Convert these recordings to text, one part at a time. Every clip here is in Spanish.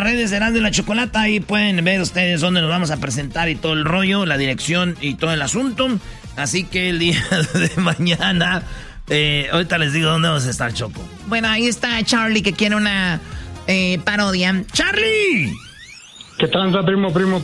redes de Erasmo y la Chocolata. Ahí pueden ver ustedes dónde nos vamos a presentar y todo el rollo, la dirección y todo el asunto. Así que el día de mañana, ahorita les digo dónde vamos a estar, Choco. Bueno, ahí está Charlie que quiere una parodia. ¡Charlie! ¿Qué tranza, primo? Primo.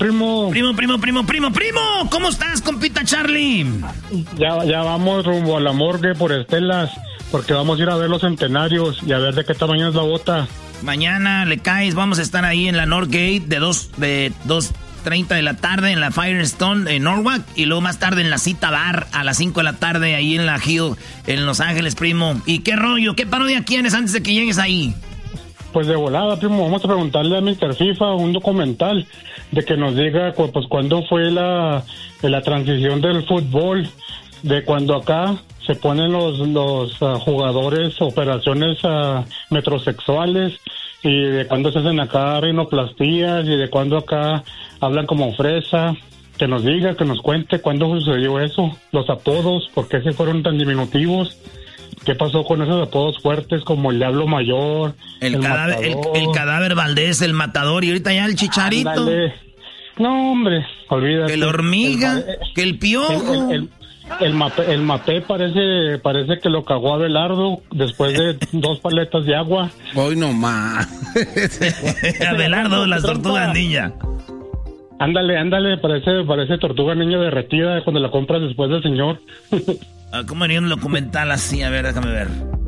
¿Cómo estás, compita Charlie? Ya vamos rumbo a la morgue por Estelas, porque vamos a ir a ver los centenarios y a ver de qué tamaño es la bota. Mañana le caes, vamos a estar ahí en la Northgate de 2:30 de la tarde en la Firestone en Norwalk, y luego más tarde en la Cita Bar a las 5 de la tarde ahí en la Hill, en Los Ángeles, primo. ¿Y qué rollo? ¿Qué parodia quieres antes de que llegues ahí? Pues de volada, primo, vamos a preguntarle a Mr. FIFA un documental de que nos diga pues cuándo fue la transición del fútbol, de cuando acá se ponen los jugadores operaciones metrosexuales, y de cuándo se hacen acá rinoplastías, y de cuándo acá hablan como fresa. Que nos diga, que nos cuente cuándo sucedió eso, los apodos, por qué se fueron tan diminutivos. ¿Qué pasó con esos apodos fuertes como el Diablo Mayor, el cadáver Valdés, el Matador, y ahorita ya el Chicharito? Ándale. No, hombre, olvídate. El Hormiga, que el Piojo. El Mapé parece que lo cagó Abelardo después de 2 paletas de agua. Hoy no más. Abelardo, las tortugas ninja. Ándale, parece tortuga niña derretida cuando la compras después del señor. ¿Cómo haría un documental así? A ver, déjame ver.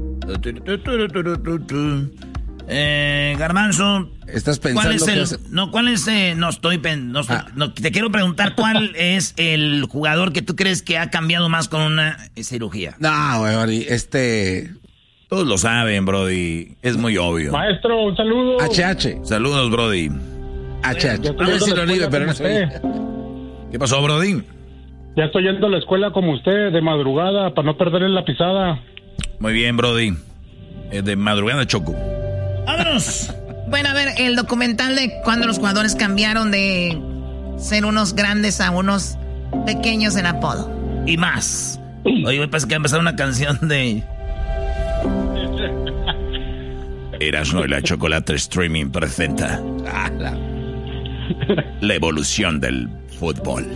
Garbanzo. ¿Estás pensando te quiero preguntar cuál es el jugador que tú crees que ha cambiado más con una cirugía. No, güey, todos lo saben, Brody. Es muy obvio. Maestro, un saludo. HH. Saludos, Brody. HH. A ver si lo digo, pero no sé. ¿Qué pasó, Brody? Ya estoy yendo a la escuela como usted, de madrugada, para no perder la pisada. Muy bien, Brody. De madrugada, Choco. ¡Vámonos! Bueno, a ver, el documental de cuando los jugadores cambiaron de ser unos grandes a unos pequeños en apodo. Y más. Oye, me parece que va a empezar una canción de... Erasmo y la Chocolate Streaming presenta la evolución del fútbol.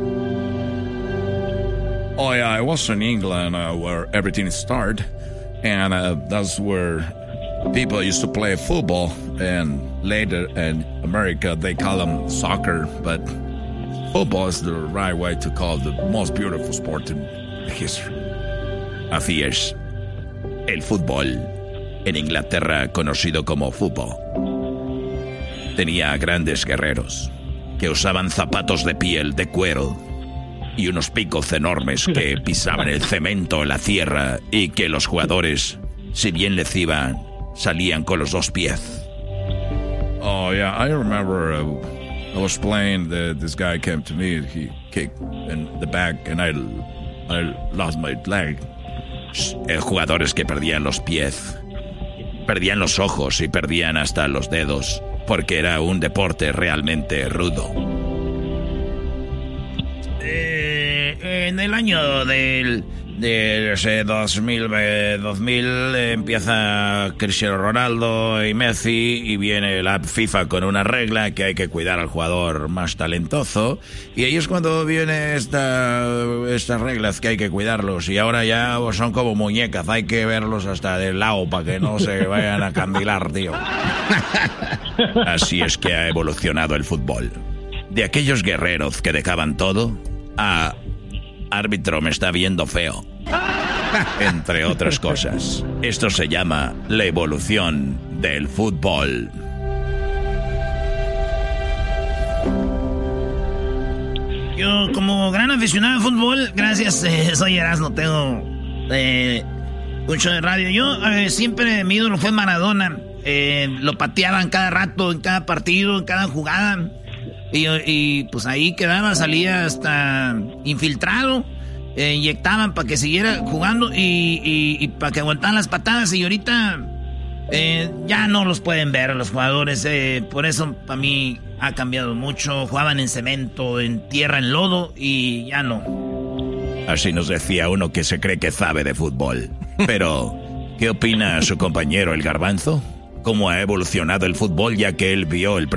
Oh yeah, I was in England where everything started, and that's where people used to play football, and later in America they call them soccer, but football is the right way to call the most beautiful sport in history. Así es. El fútbol en Inglaterra, conocido como fútbol, tenía grandes guerreros que usaban zapatos de piel, de cuero, y unos picos enormes que pisaban el cemento, la tierra, y que los jugadores, si bien les iban, salían con los 2 pies. Oh yeah, I remember I was playing. This guy came to me. He kicked in the back, and I lost my leg. Jugadores que perdían los pies, perdían los ojos y perdían hasta los dedos, porque era un deporte realmente rudo. En el año del 2000 empieza Cristiano Ronaldo y Messi, y viene la FIFA con una regla que hay que cuidar al jugador más talentoso, y ahí es cuando viene estas reglas que hay que cuidarlos, y ahora ya son como muñecas, hay que verlos hasta del lado para que no se vayan a candilar, tío. Así es que ha evolucionado el fútbol. De aquellos guerreros que dejaban todo a árbitro me está viendo feo, entre otras cosas. Esto se llama la evolución del fútbol. Yo, como gran aficionado al fútbol, gracias, soy Erasmo, tengo un show de radio. Yo siempre mi ídolo fue Maradona. Lo pateaban cada rato, en cada partido, en cada jugada. Y pues ahí quedaba, salía hasta infiltrado, inyectaban para que siguiera jugando y para que aguantaran las patadas, y ahorita ya no los pueden ver los jugadores, por eso para mí ha cambiado mucho. Jugaban en cemento, en tierra, en lodo, y ya no. Así nos decía uno que se cree que sabe de fútbol. Pero, ¿qué opina su compañero el Garbanzo? ¿Cómo ha evolucionado el fútbol, ya que él vio el